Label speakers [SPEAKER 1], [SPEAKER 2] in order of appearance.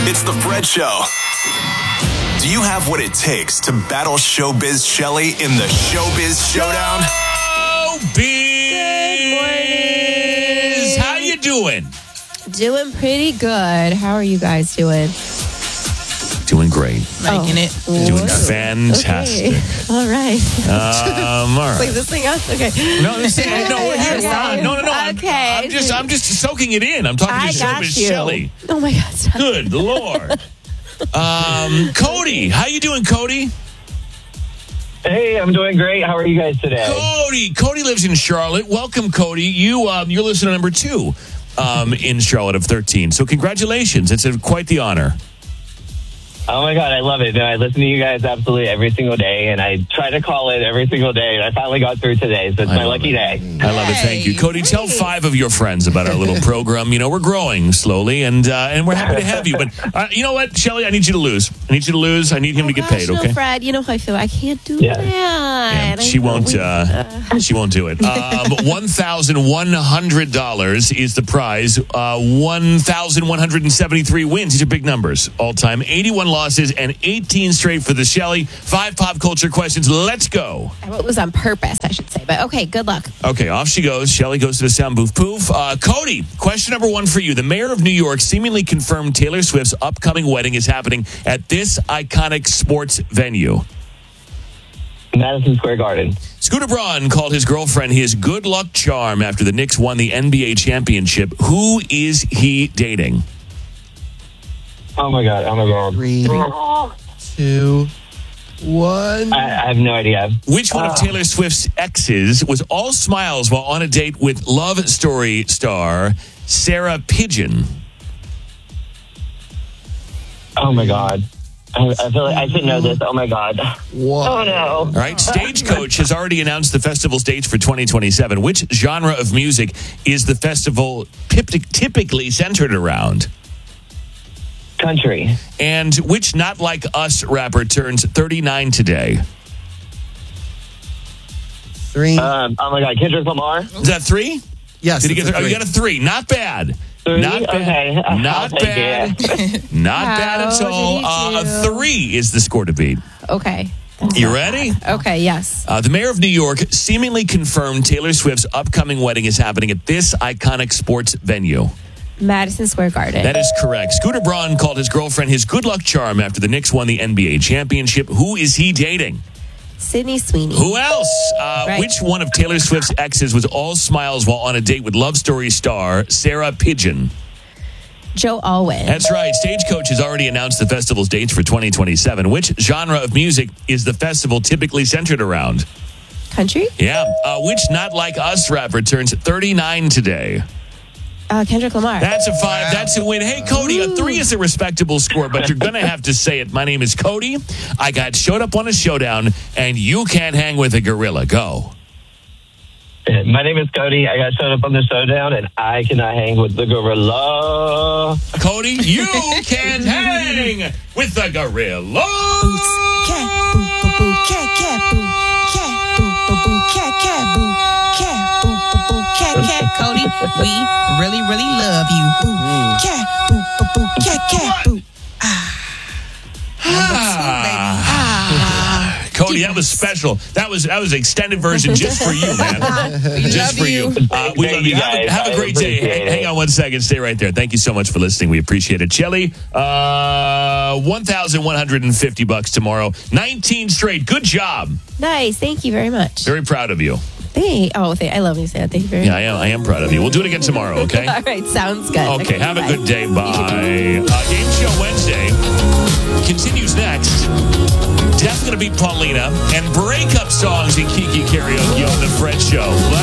[SPEAKER 1] It's the Fred Show. Do you have what it takes to battle Showbiz Shelly in the Showbiz Showdown?
[SPEAKER 2] Showbiz!
[SPEAKER 3] Good morning.
[SPEAKER 2] How you doing?
[SPEAKER 3] Doing pretty good. How are you guys doing?
[SPEAKER 2] Doing great.
[SPEAKER 4] Making it.
[SPEAKER 2] Doing fantastic.
[SPEAKER 3] Okay. All right.
[SPEAKER 2] All right.
[SPEAKER 3] Wait, this thing else? Okay.
[SPEAKER 2] No, we're here.
[SPEAKER 3] Okay.
[SPEAKER 2] No.
[SPEAKER 3] Okay.
[SPEAKER 2] I'm just soaking it in. I'm talking
[SPEAKER 3] I
[SPEAKER 2] to
[SPEAKER 3] got
[SPEAKER 2] Showbiz
[SPEAKER 3] you.
[SPEAKER 2] Shelly.
[SPEAKER 3] Oh my God. Stop.
[SPEAKER 2] Good Lord. Cody, how you doing, Cody?
[SPEAKER 5] Hey, I'm doing great. How are you guys today?
[SPEAKER 2] Cody lives in Charlotte. Welcome, Cody. You're listener number 2 in Charlotte of 13. So congratulations. It's quite the honor.
[SPEAKER 5] Oh my God, I love it. I listen to you guys absolutely every single day, and I try to call it every single day, and I finally got through today, so it's my lucky day.
[SPEAKER 2] I love it. Thank you. Cody, tell 5 of your friends about our little program. You know, we're growing slowly, and we're happy to have you. But you know what, Shelly? I need you to lose. I need him to get paid, okay?
[SPEAKER 3] No, Fred, you know how I feel. I can't do
[SPEAKER 5] Yeah.
[SPEAKER 3] that.
[SPEAKER 2] Yeah, she won't do it. $1,100 is the prize. 1,173 wins. These are big numbers all time. 81 losses and 18 straight for the Shelly. 5 pop culture questions. Let's go.
[SPEAKER 3] It was on purpose, I should say. But okay, good luck.
[SPEAKER 2] Okay, off she goes. Shelly goes to the sound booth. Poof. Cody, question number 1 for you. The mayor of New York seemingly confirmed Taylor Swift's upcoming wedding is happening at this iconic sports venue.
[SPEAKER 5] Madison Square Garden.
[SPEAKER 2] Scooter Braun called his girlfriend his good luck charm after the Knicks won the NBA championship. Who is he dating?
[SPEAKER 5] Oh my God.
[SPEAKER 4] 3, 2, 1.
[SPEAKER 5] I have no idea.
[SPEAKER 2] Which one of Taylor Swift's exes was all smiles while on a date with Love Story star Sarah Pigeon?
[SPEAKER 5] Oh my God. I feel like I should know this. Oh my God.
[SPEAKER 4] What?
[SPEAKER 5] Oh no.
[SPEAKER 2] All right, Stagecoach has already announced the festival's dates for 2027. Which genre of music is the festival typically centered around?
[SPEAKER 5] Country.
[SPEAKER 2] And which Not Like Us rapper turns 39 today?
[SPEAKER 4] 3.
[SPEAKER 5] Oh my God. Kendrick Lamar.
[SPEAKER 2] Is that 3?
[SPEAKER 4] Yes.
[SPEAKER 2] Did he get
[SPEAKER 4] it's a
[SPEAKER 2] 3? Oh, you
[SPEAKER 4] three.
[SPEAKER 2] got a 3. Not bad.
[SPEAKER 5] 3?
[SPEAKER 2] Not bad.
[SPEAKER 5] Okay.
[SPEAKER 2] Not bad. Not bad at all.
[SPEAKER 3] How did you do?
[SPEAKER 2] 3 is the score to beat.
[SPEAKER 3] Okay.
[SPEAKER 2] You ready?
[SPEAKER 3] Okay, yes.
[SPEAKER 2] The mayor of New York seemingly confirmed Taylor Swift's upcoming wedding is happening at this iconic sports venue.
[SPEAKER 3] Madison Square Garden.
[SPEAKER 2] That is correct. Scooter Braun called his girlfriend his good luck charm after the Knicks won the NBA championship. Who is he dating?
[SPEAKER 3] Sydney Sweeney.
[SPEAKER 2] Who else?
[SPEAKER 3] Right.
[SPEAKER 2] Which one of Taylor Swift's exes was all smiles while on a date with Love Story star Sarah Pigeon?
[SPEAKER 3] Joe Alwyn.
[SPEAKER 2] That's right. Stagecoach has already announced the festival's dates for 2027. Which genre of music is the festival typically centered around?
[SPEAKER 3] Country.
[SPEAKER 2] Yeah. Which Not Like Us rapper turns 39 today?
[SPEAKER 3] Kendrick Lamar.
[SPEAKER 2] That's a 5. That's a win. Hey, Cody, a 3 is a respectable score, but you're going to have to say it. My name is Cody. I got showed up on a showdown, and you can't hang with a gorilla. Go.
[SPEAKER 5] My name is Cody. I got showed up on the showdown, and I cannot hang with the gorilla.
[SPEAKER 2] Cody, you can hang with the gorilla.
[SPEAKER 4] Cat, boo, boo, boo, cat, cat, boo. Cat, boo, boo, boo, cat, cat, boo. Cat, boo, boo, boo, cat, cat. Cody, we really, really love you. Boo. Cat, boo, boo, boo, cat, cat, boo.
[SPEAKER 2] Cody, that was special. That was extended version just for you, man. Just for you. We love you. Have a great day. Hang on 1 second. Stay right there. Thank you so much for listening. We appreciate it. Shelly, $1,150 tomorrow. 19 straight. Good job.
[SPEAKER 3] Nice. Thank you very much.
[SPEAKER 2] Very proud of you.
[SPEAKER 3] I love you, Sam. Thank you very much.
[SPEAKER 2] Yeah, I am proud of you. We'll do it again tomorrow, okay?
[SPEAKER 3] All right. Sounds good.
[SPEAKER 2] Okay, have a
[SPEAKER 3] bye.
[SPEAKER 2] good day. Bye. Game Show Wednesday continues next. Definitely going to beat Paulina and breakup songs in Kiki Karaoke on The Fred Show.